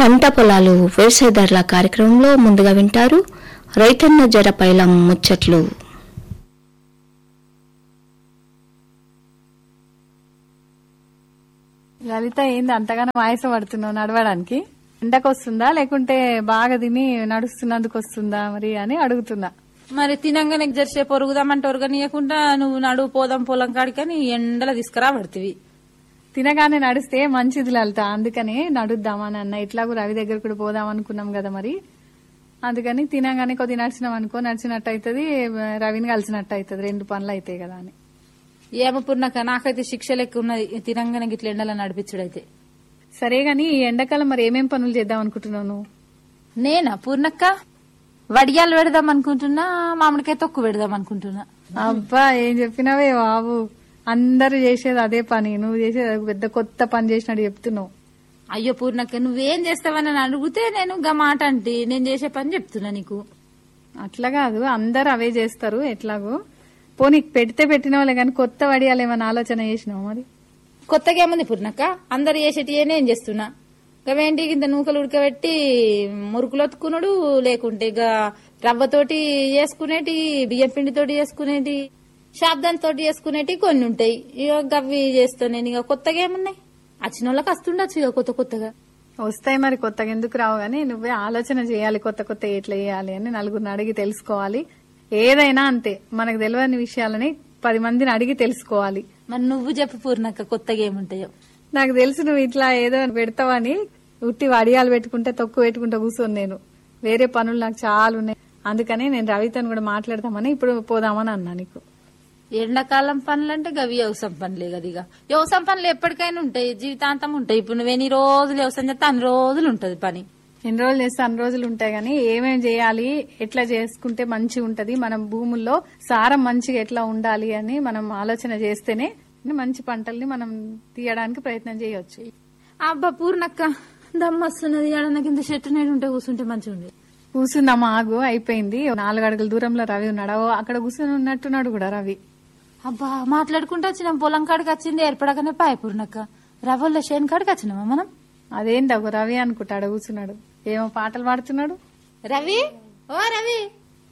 పంట పొలాలు వ్యవసాయదారుల కార్యక్రమంలో ముందుగా వింటారు రైతన్న జరపైలం ముచ్చట్లు. లలిత, ఏంది అంతగానో ఆయాసం పడుతున్నావు నడవడానికి? ఎండకు వస్తుందా లేకుంటే బాగా తిని నడుస్తున్నందుకు వస్తుందా మరి అని అడుగుతున్నా. మరి తినంగానే జర్సే పొరుగుదామంటే ఒరగనీయకుండా నువ్వు నడువు పోదాం పొలం కాడికని ఎండల తీసుకురా పడుతుంది. తినగానే నడిస్తే మంచిది లలిత, అందుకని నడుద్దామని అన్న. ఇట్లాగూ రవి దగ్గర కూడా పోదాం అనుకున్నాం కదా మరి, అందుకని తినగానే కొద్దిగా నడిచినాం అనుకో, నడిచినట్టు అవుతుంది, రవిని కలిసినట్టు అవుతుంది, 2 పనులు అవుతాయి కదా అని. ఏమో పూర్ణక్క, నాకైతే శిక్ష లెక్క ఉన్నది తినంగానే గిట్ల ఎండల నడిపించుడైతే. సరే గాని ఈ ఎండాకాలం మరి ఏమేం పనులు చేద్దాం అనుకుంటున్నావు నువ్వు? నేనా పూర్ణక్క? వడియాలు పెడదాం అనుకుంటున్నా, మామిడికాయ తొక్కు పెడదాం అనుకుంటున్నా. అబ్బా, ఏం చెప్పినావే బాబు, అందరు చేసేది అదే పని, నువ్వు చేసేది పెద్ద కొత్త పని చేసినట్టు చెప్తున్నావు. అయ్యో పూర్ణక్క, నువ్వేం చేస్తావని అడిగితే నేను గా మాట అంటే నేను చేసే పని చెప్తున్నా నీకు. అట్లా కాదు, అందరు అవే చేస్తారు ఎట్లాగో. పోనీ పెడితే పెట్టిన వాళ్ళే కానీ కొత్త వడియాలు ఏమైనా ఆలోచన చేసినావు మరి? కొత్తగా ఏముంది పూర్ణక్క, అందరు చేసేటియే నేను చేస్తున్నా. గవేంటి ఇంత నూకలు ఉడకబెట్టి మురుకులు ఒత్తుకున్నాడు, లేకుంటే ఇక రవ్వతోటి చేసుకునేటి, బియ్యం పిండితోటి చేసుకునేటి, శాబ్దానితోటి చేసుకునేటి కొన్ని ఉంటాయి. ఇక గవ్వి చేస్తాను నేను. ఇక కొత్తగా ఏమున్నాయి, వచ్చిన వాళ్ళకి వస్తుండొచ్చు ఇక కొత్త కొత్తగా. వస్తాయి మరి, కొత్తగా ఎందుకు రావు గానీ నువ్వే ఆలోచన చేయాలి, కొత్త కొత్త ఎట్లా చేయాలి అని నలుగురిని అడిగి తెలుసుకోవాలి. ఏదైనా అంతే, మనకు తెలియని విషయాలని 10 మందిని అడిగి తెలుసుకోవాలి. మరి నువ్వు చెప్పు పూర్ణక్క, కొత్తగా ఏముంటాయో. నాకు తెలుసు నువ్వు ఇట్లా ఏదో పెడతావని. ఉట్టి వడియాలు పెట్టుకుంటే తొక్కు పెట్టుకుంటే కూర్చొని నేను, వేరే పనులు నాకు చాలా ఉన్నాయి. అందుకని నేను రవితో కూడా మాట్లాడతామని ఇప్పుడు పోదామని అన్నా నీకు. ఎండాకాలం పనులు అంటే గవి వ్యవసాయం పనులే కదా. ఇక వ్యవసాయం పనులు ఎప్పటికైనా ఉంటాయి, జీవితాంతం ఉంటాయి. ఇప్పుడు నువ్వెన్ని రోజులు వ్యవసాయం చేస్తే అన్ని రోజులు ఉంటది పని. ఎన్ని రోజులు చేస్తే అన్ని రోజులు ఉంటాయి గానీ ఏమేమి చేయాలి, ఎట్లా చేసుకుంటే మంచిగా ఉంటది, మనం భూముల్లో సారం మంచిగా ఎట్లా ఉండాలి అని మనం ఆలోచన చేస్తేనే మంచి పంటల్ని మనం తీయడానికి ప్రయత్నం చేయొచ్చు. అబ్బా పూర్ణక్క, దమ్మస్తున్నది. ఎడనకి ఇంత చెట్టు నీడు ఉంటే కూర్చుంటే మంచిగా ఉండేది. కూర్చుందామా, ఆగు, అయిపోయింది. 4 అడుగుల దూరంలో రవి ఉన్నాడు, అక్కడ కూర్చుని ఉన్నట్టున్నాడు కూడా రవి. అబ్బా, మాట్లాడుకుంటూ వచ్చినాం, పొలం కాడికి వచ్చింది ఏర్పడకనే పాయ పూర్ణక్క. రవ్వల్లో చేను కాడికి వచ్చినామా మనం? అదేంటి ఒక రవి అనుకుంటాడు కూర్చున్నాడు, ఏమో పాటలు పాడుతున్నాడు. రవి, ఓ రవి,